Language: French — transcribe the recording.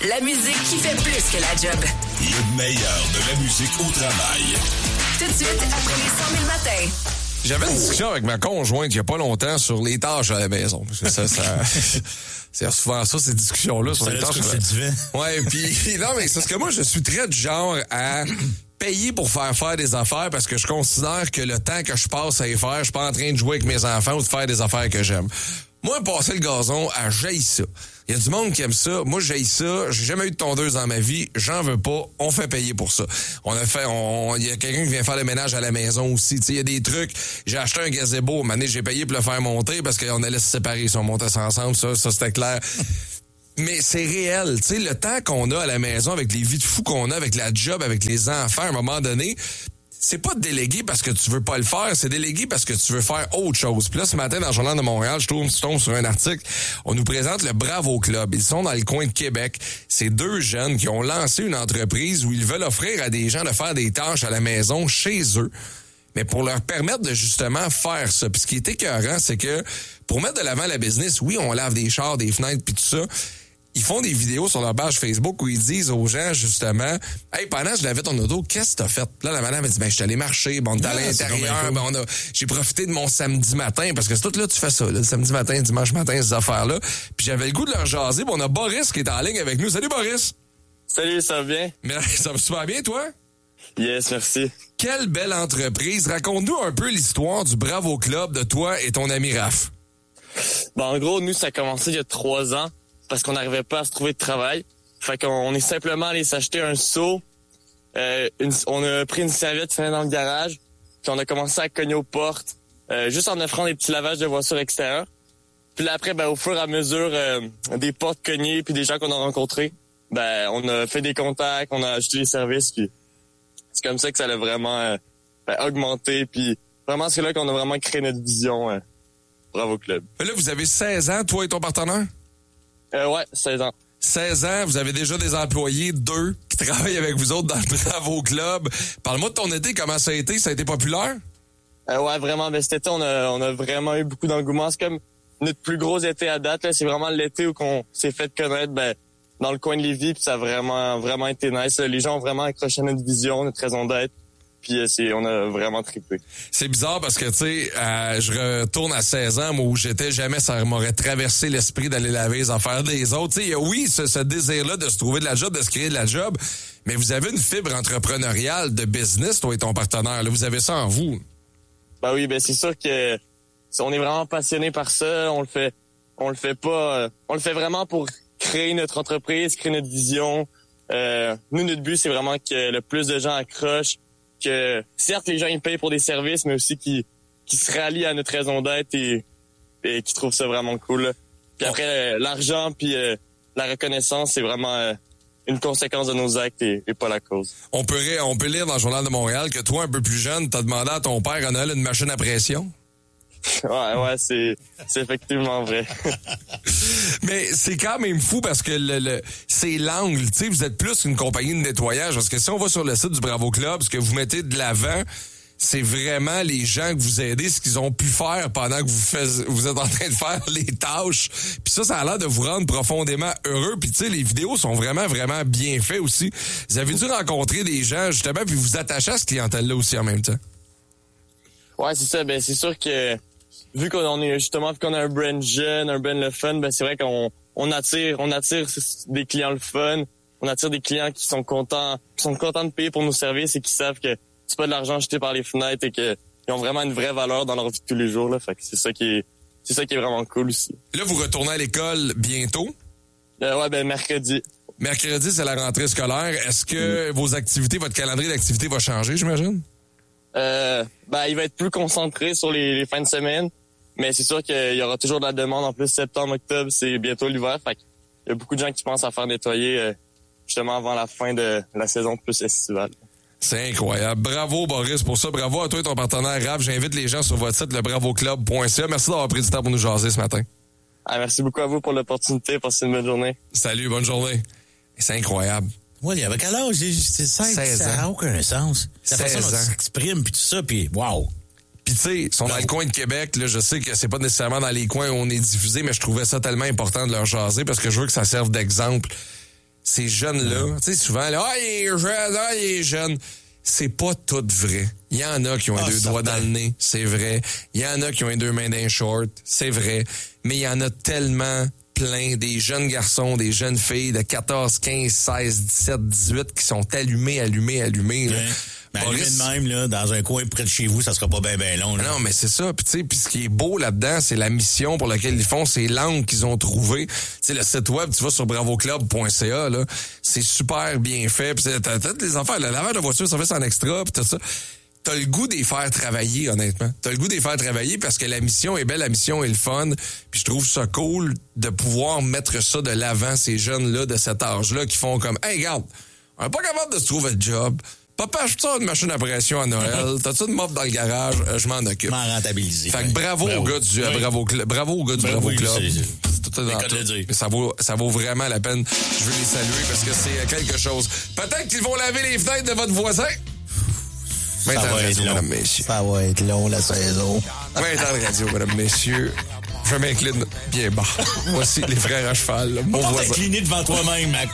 la musique qui fait plus que la job. Le meilleur de la musique au travail. Tout de suite, après les 100 000 matins. J'avais une discussion avec ma conjointe il y a pas longtemps sur les tâches à la maison. Parce que ça c'est souvent ça, ces discussions-là sur les tâches. Ouais, puis non, mais c'est parce que moi, je suis très du genre à payer pour faire des affaires parce que je considère que le temps que je passe à y faire, je suis pas en train de jouer avec mes enfants ou de faire des affaires que j'aime. Moi, passer le gazon, j'haïs ça. Il y a du monde qui aime ça. Moi, j'haïs ça. J'ai jamais eu de tondeuse dans ma vie. J'en veux pas. On fait payer pour ça. Il y a quelqu'un qui vient faire le ménage à la maison aussi. Tu sais, il y a des trucs. J'ai acheté un gazebo. Une année, j'ai payé pour le faire monter parce qu'on allait se séparer si on montait ça ensemble. Ça, c'était clair. Mais c'est réel. Tu sais, le temps qu'on a à la maison avec les vies de fous qu'on a, avec la job, avec les enfants, à un moment donné, c'est pas délégué parce que tu veux pas le faire, c'est délégué parce que tu veux faire autre chose. Puis là, ce matin, dans le Journal de Montréal, je tombe sur un article, on nous présente le Bravo Club. Ils sont dans le coin de Québec. C'est deux jeunes qui ont lancé une entreprise où ils veulent offrir à des gens de faire des tâches à la maison chez eux, mais pour leur permettre de justement faire ça. Puis ce qui est écœurant, c'est que pour mettre de l'avant la business, oui, on lave des chars, des fenêtres, puis tout ça. Ils font des vidéos sur leur page Facebook où ils disent aux gens, justement, « Hey, pendant que je lavais ton auto, qu'est-ce que t'as fait? » Là, la madame, elle dit, « Ben, je suis allé marcher, bon, t'es à l'intérieur, ben, j'ai profité de mon samedi matin, parce que c'est tout là, tu fais ça, là, le samedi matin, dimanche matin, ces affaires-là. » Puis j'avais le goût de leur jaser, on a Boris qui est en ligne avec nous. Salut, Boris! Salut, ça va bien? Mais ça va super bien, toi? Yes, merci. Quelle belle entreprise. Raconte-nous un peu l'histoire du Bravo Club de toi et ton ami Raph. Ben, en gros, nous, ça a commencé il y a 3 ans. Parce qu'on n'arrivait pas à se trouver de travail. Fait qu'on est simplement allé s'acheter un seau. On a pris une serviette qui venait dans le garage. Puis on a commencé à cogner aux portes. Juste en offrant des petits lavages de voitures extérieures. Puis là, après, ben, au fur et à mesure des portes cognées puis des gens qu'on a rencontrés, ben, on a fait des contacts, on a ajouté des services. Puis c'est comme ça que ça a vraiment augmenté. Puis vraiment, c'est là qu'on a vraiment créé notre vision Bravo Club. Là, vous avez 16 ans, toi et ton partenaire? Ouais, 16 ans. 16 ans, vous avez déjà des employés, 2, qui travaillent avec vous autres dans le Bravo Club. Parle-moi de ton été, comment ça a été? Ça a été populaire? Ouais, vraiment. Ben, cet été, on a vraiment eu beaucoup d'engouement. C'est comme notre plus gros été à date. Là. C'est vraiment l'été où on s'est fait connaître dans le coin de Lévis. Puis ça a vraiment été nice. Les gens ont vraiment accroché à notre vision, notre raison d'être. Puis on a vraiment trippé. C'est bizarre parce que, tu sais, je retourne à 16 ans, moi, où j'étais, jamais ça m'aurait traversé l'esprit d'aller laver les affaires des autres. Tu sais, oui, ce désir-là de se trouver de la job, de se créer de la job, mais vous avez une fibre entrepreneuriale de business, toi et ton partenaire. Là, vous avez ça en vous. Ben oui, c'est sûr que on est vraiment passionné par ça. On le fait pas, on le fait vraiment pour créer notre entreprise, créer notre vision. Nous, notre but, c'est vraiment que le plus de gens accrochent. Que certes les gens ils payent pour des services, mais aussi qui se rallient à notre raison d'être et qui trouvent ça vraiment cool. Puis après l'argent puis la reconnaissance, c'est vraiment une conséquence de nos actes et pas la cause. On peut lire dans le Journal de Montréal que toi, un peu plus jeune, t'as demandé à ton père à Noël une machine à pression. Ouais, c'est effectivement vrai. Mais c'est quand même fou parce que c'est l'angle, tu sais, vous êtes plus qu'une compagnie de nettoyage, parce que si on va sur le site du Bravo Club, ce que vous mettez de l'avant, c'est vraiment les gens que vous aidez, ce qu'ils ont pu faire pendant que vous êtes en train de faire les tâches. Puis ça a l'air de vous rendre profondément heureux. Puis tu sais, les vidéos sont vraiment, vraiment bien faites aussi. Vous avez dû rencontrer des gens, justement, puis vous attacher à cette clientèle-là aussi en même temps. Ouais, c'est ça. Ben c'est sûr que vu qu'on est justement, vu qu'on a un brand jeune, un brand le fun, c'est vrai qu'on attire des clients le fun, on attire des clients qui sont contents de payer pour nos services et qui savent que c'est pas de l'argent jeté par les fenêtres et qu'ils ont vraiment une vraie valeur dans leur vie de tous les jours là. Fait que c'est ça qui est vraiment cool aussi. Là, vous retournez à l'école bientôt? Ouais, mercredi. Mercredi, c'est la rentrée scolaire. Est-ce que vos activités, votre calendrier d'activités va changer, j'imagine? Il va être plus concentré sur les fins de semaine. Mais c'est sûr qu'il y aura toujours de la demande. En plus, septembre, octobre, c'est bientôt l'hiver. Fait qu'il y a beaucoup de gens qui pensent à faire nettoyer justement avant la fin de la saison plus estivale. C'est incroyable. Bravo, Boris, pour ça. Bravo à toi et ton partenaire Raph. J'invite les gens sur votre site, lebravoclub.ca. Merci d'avoir pris du temps pour nous jaser ce matin. Merci beaucoup à vous pour l'opportunité. Passez une bonne journée. Salut, bonne journée. C'est incroyable. Ouais, il y avait quel âge? C'est 16 ans. Ça n'a aucun sens. La façon dont on s'exprime, puis tout ça, puis wow. Puis tu sais, ils sont dans le coin de Québec, là, je sais que c'est pas nécessairement dans les coins où on est diffusé, mais je trouvais ça tellement important de leur jaser parce que je veux que ça serve d'exemple. ces jeunes-là, tu sais, souvent, là, il est jeune. C'est pas tout vrai. Il y en a qui ont les deux doigts dans le nez, c'est vrai. Il y en a qui ont les deux mains dans les shorts, c'est vrai. Mais il y en a tellement plein, des jeunes garçons, des jeunes filles de 14, 15, 16, 17, 18 qui sont allumés. Ouais. Mais allumé de même, là, dans un coin près de chez vous, ça sera pas bien long. Là. Non, mais c'est ça. Puis tu sais, ce qui est beau là-dedans, c'est la mission pour laquelle ils font, c'est l'angle qu'ils ont trouvé. Tu sais, le site web, tu vas sur bravoclub.ca, là, c'est super bien fait. Puis t'as toutes les affaires, le lavage de voiture, ça fait ça en extra, puis tout ça. T'as le goût de les faire travailler, honnêtement. T'as le goût de les faire travailler parce que la mission est belle, la mission est le fun. Puis je trouve ça cool de pouvoir mettre ça de l'avant, ces jeunes-là de cet âge-là qui font comme, hey, regarde, on n'est pas capable de se trouver un job. Papa, achète-toi une machine à pression à Noël. T'as-tu une mop dans le garage? Je m'en occupe. M'en rentabiliser. Fait que bravo au gars du Bravo Club. Mais ça vaut vraiment la peine. Je veux les saluer parce que c'est quelque chose. Peut-être qu'ils vont laver les fenêtres de votre voisin. Ça va être long, messieurs. Ça va être long, la saison. 20 ans de radio, mesdames, messieurs. Je m'incline bien bas. Voici les frères à cheval. Mon voisin. T'incliner devant toi-même, Mac.